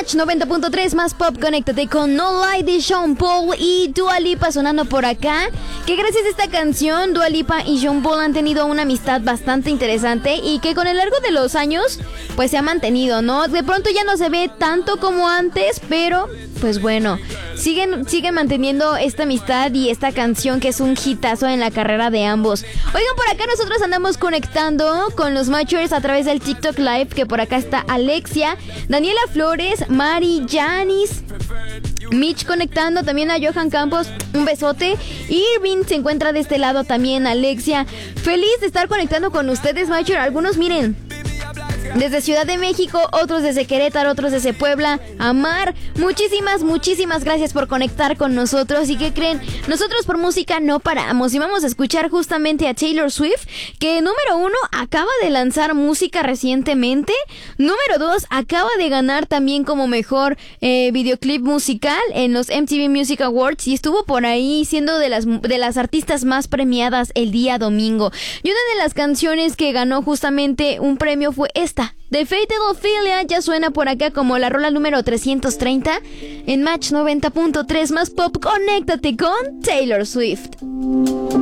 Match 90.3 más pop, conéctate con No Lie de Sean Paul y Dua Lipa sonando por acá. Que gracias a esta canción, Dua Lipa y Sean Paul han tenido una amistad bastante interesante y que con el largo de los años, pues se ha mantenido, ¿no? De pronto ya no se ve tanto como antes, pero pues bueno, siguen manteniendo esta amistad y esta canción que es un hitazo en la carrera de ambos. Oigan, por acá nosotros andamos conectando con los Matchers a través del TikTok Live, que por acá está Alexia, Daniela Flores, Mari, Janis, Mitch conectando, también a Johan Campos, un besote. Irving se encuentra de este lado también, Alexia. Feliz de estar conectando con ustedes, Matcher. Algunos, miren, desde Ciudad de México, otros desde Querétaro, otros desde Puebla. Amar, muchísimas gracias por conectar con nosotros. ¿Y qué creen? Nosotros por música no paramos y vamos a escuchar justamente a Taylor Swift, que número 1 acaba de lanzar música recientemente. Número 2 acaba de ganar también como mejor videoclip musical en los MTV Music Awards y estuvo por ahí siendo de las artistas más premiadas el día domingo. Y una de las canciones que ganó justamente un premio fue esta, The Fatal Ophelia. Ya suena por acá como la rola número 330 en Match 90.3 más pop. Conéctate con Taylor Swift.